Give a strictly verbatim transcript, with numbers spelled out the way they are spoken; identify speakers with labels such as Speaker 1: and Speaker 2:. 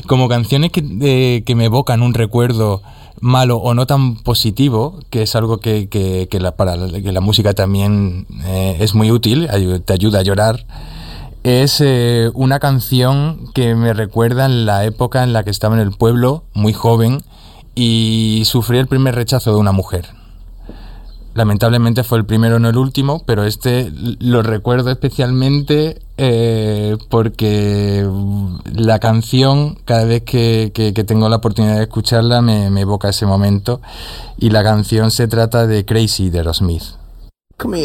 Speaker 1: como canciones que, eh, que me evocan un recuerdo malo o no tan positivo, que es algo que, que, que, la, para la, que la música también eh, es muy útil, te ayuda a llorar, es eh, una canción que me recuerda en la época en la que estaba en el pueblo, muy joven, y sufrí el primer rechazo de una mujer. Lamentablemente fue el primero, no el último, pero este lo recuerdo especialmente eh, porque la canción, cada vez que, que, que tengo la oportunidad de escucharla, me, me evoca ese momento. Y la canción se trata de Crazy de Aerosmith.
Speaker 2: Come here.